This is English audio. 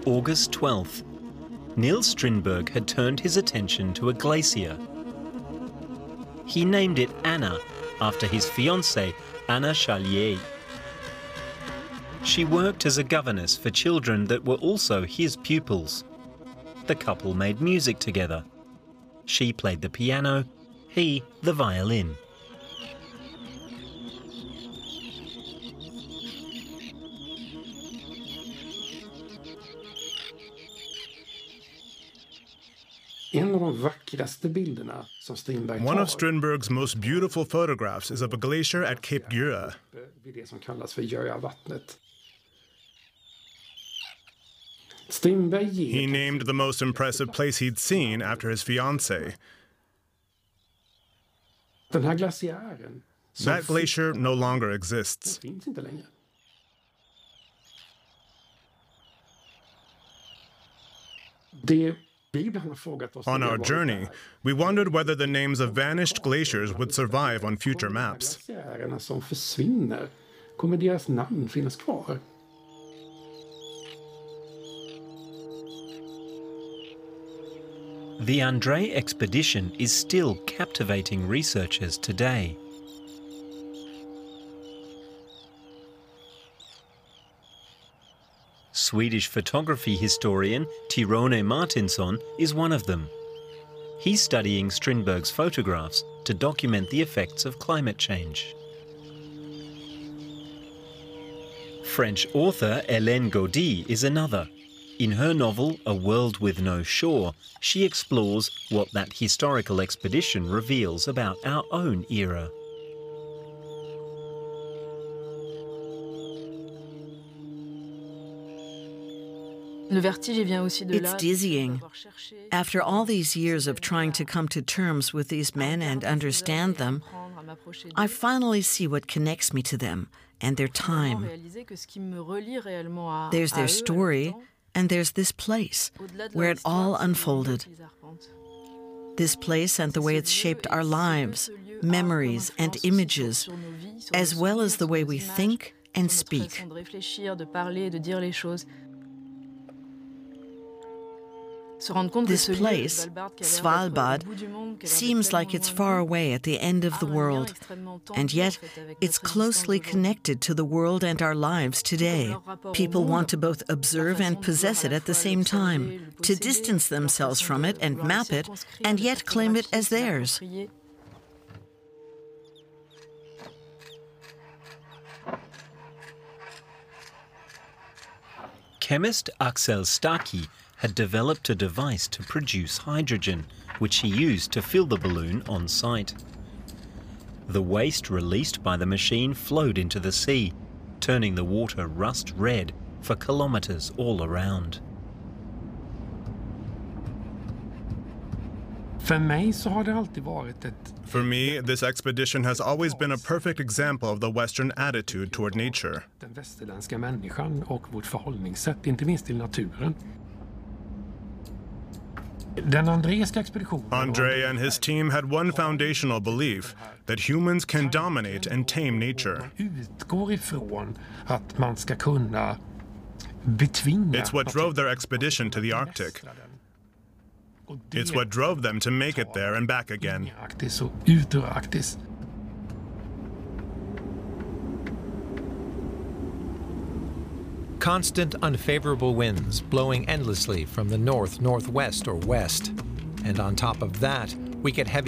August 12th. Niels Strindberg had turned his attention to a glacier. He named it Anna, after his fiancée, Anna Charlier. She worked as a governess for children that were also his pupils. The couple made music together. She played the piano, he the violin. One of Strindberg's most beautiful photographs is of a glacier at Cape Gjøa. He named the most impressive place he'd seen after his fiancée. That glacier no longer exists. On our journey, we wondered whether the names of vanished glaciers would survive on future maps. The Andrée expedition is still captivating researchers today. Swedish photography historian Tyrone Martinsson is one of them. He's studying Strindberg's photographs to document the effects of climate change. French author Hélène Gaudy is another. In her novel, A World with No Shore, she explores what that historical expedition reveals about our own era. It's dizzying. After all these years of trying to come to terms with these men and understand them, I finally see what connects me to them and their time. There's their story, and there's this place, where it all unfolded. This place and the way it's shaped our lives, memories and images, as well as the way we think and speak. This place, Svalbard, seems like it's far away at the end of the world, and yet it's closely connected to the world and our lives today. People want to both observe and possess it at the same time, to distance themselves from it and map it, and yet claim it as theirs. Chemist Axel Staki had developed a device to produce hydrogen, which he used to fill the balloon on site. The waste released by the machine flowed into the sea, turning the water rust red for kilometers all around. For me, this expedition has always been a perfect example of the Western attitude toward nature. André and his team had one foundational belief, that humans can dominate and tame nature. It's what drove their expedition to the Arctic. It's what drove them to make it there and back again. Constant unfavorable winds blowing endlessly from the north, northwest, or west. And on top of that, we get heavy